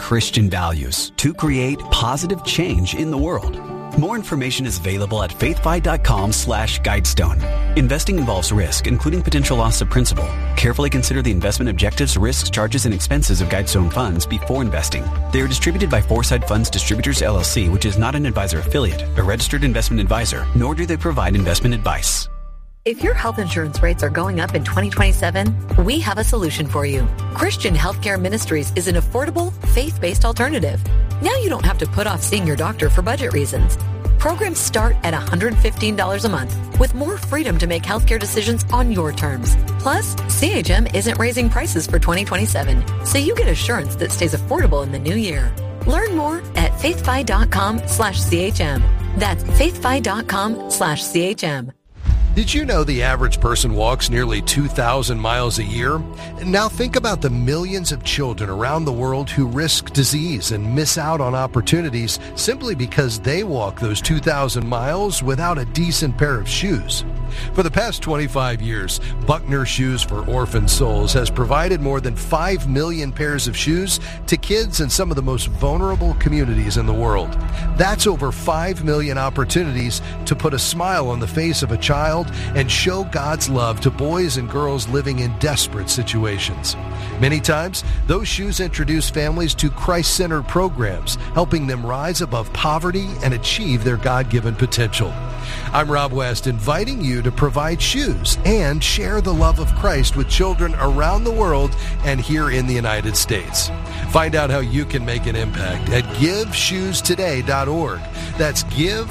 Christian values to create positive change in the world. More information is available at faithfi.com/guidestone. Investing involves risk, including potential loss of principal. Carefully consider the investment objectives, risks, charges, and expenses of Guidestone funds before investing. They are distributed by Foresight Funds Distributors, LLC, which is not an advisor affiliate, a registered investment advisor, nor do they provide investment advice. If your health insurance rates are going up in 2027, we have a solution for you. Christian Healthcare Ministries is an affordable, faith-based alternative. Now you don't have to put off seeing your doctor for budget reasons. Programs start at $115 a month, with more freedom to make healthcare decisions on your terms. Plus, CHM isn't raising prices for 2027, so you get assurance that stays affordable in the new year. Learn more at faithfi.com/CHM. That's faithfi.com/CHM. Did you know the average person walks nearly 2,000 miles a year? Now think about the millions of children around the world who risk disease and miss out on opportunities simply because they walk those 2,000 miles without a decent pair of shoes. For the past 25 years, Buckner Shoes for Orphan Souls has provided more than 5 million pairs of shoes to kids in some of the most vulnerable communities in the world. That's over 5 million opportunities to put a smile on the face of a child and show God's love to boys and girls living in desperate situations. Many times, those shoes introduce families to Christ-centered programs, helping them rise above poverty and achieve their God-given potential. I'm Rob West, inviting you to provide shoes and share the love of Christ with children around the world and here in the United States. Find out how you can make an impact at GiveShoesToday.org. That's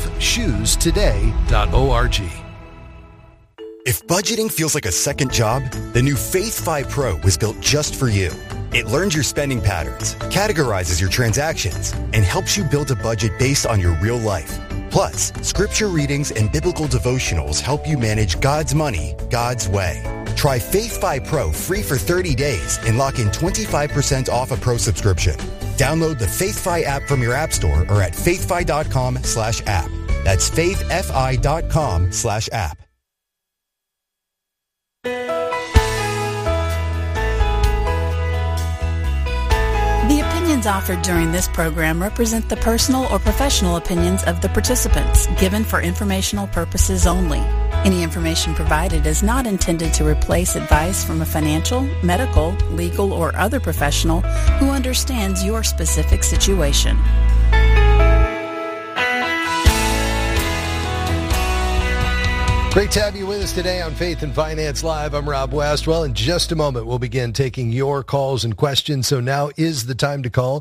GiveShoesToday.org. If budgeting feels like a second job, the new Faith5 Pro was built just for you. It learns your spending patterns, categorizes your transactions, and helps you build a budget based on your real life. Plus, scripture readings and biblical devotionals help you manage God's money, God's way. Try Faith5 Pro free for 30 days and lock in 25% off a pro subscription. Download the Faith5 app from your app store or at faithfi.com/app. That's faithfi.com/app. The opinions offered during this program represent the personal or professional opinions of the participants, given for informational purposes only. Any information provided is not intended to replace advice from a financial, medical, legal, or other professional who understands your specific situation. Great to have you with us today on Faith and Finance Live. I'm Rob West. Well, in just a moment, we'll begin taking your calls and questions. So now is the time to call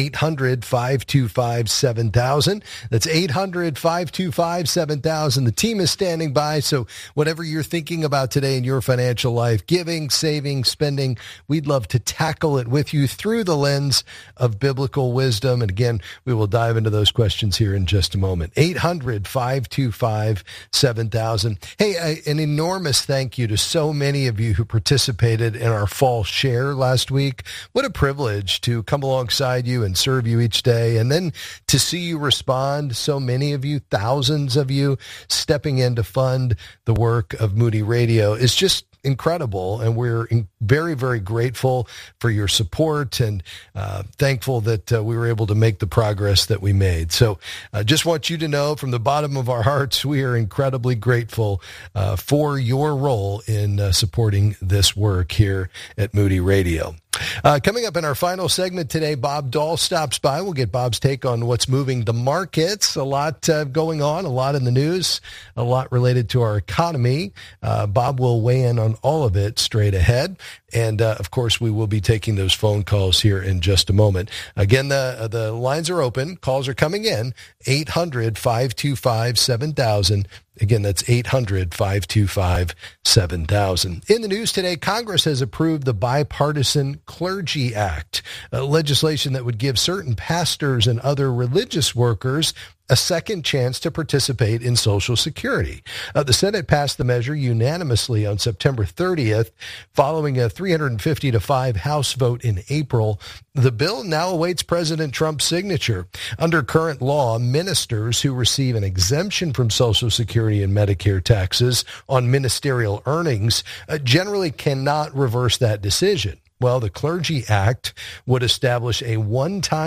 800-525-7000. That's 800-525-7000. The team is standing by. So whatever you're thinking about today in your financial life, giving, saving, spending, we'd love to tackle it with you through the lens of biblical wisdom. And again, we will dive into those questions here in just a moment. 800-525-7000. Hey, an enormous thank you to so many of you who participated in our fall share last week. What a privilege to come alongside you and serve you each day, and then to see you respond, so many of you, thousands of you, stepping in to fund the work of Moody Radio is just incredible, and we're very, very grateful for your support and thankful that we were able to make the progress that we made. So just want you to know from the bottom of our hearts, we are incredibly grateful for your role in supporting this work here at Moody Radio. Coming up in our final segment today, Bob Dahl stops by. We'll get Bob's take on what's moving the markets. A lot going on, a lot in the news, a lot related to our economy. Bob will weigh in on all of it straight ahead. And, of course, we will be taking those phone calls here in just a moment. Again, the lines are open. Calls are coming in. 800-525-7000. Again, that's 800-525-7000. In the news today, Congress has approved the Bipartisan Clergy Act, legislation that would give certain pastors and other religious workers a second chance to participate in Social Security. The Senate passed the measure unanimously on September 30th, following a 350-5 House vote in April. The bill now awaits President Trump's signature. Under current law, ministers who receive an exemption from Social Security and Medicare taxes on ministerial earnings generally cannot reverse that decision. Well, the Clergy Act would establish a one-time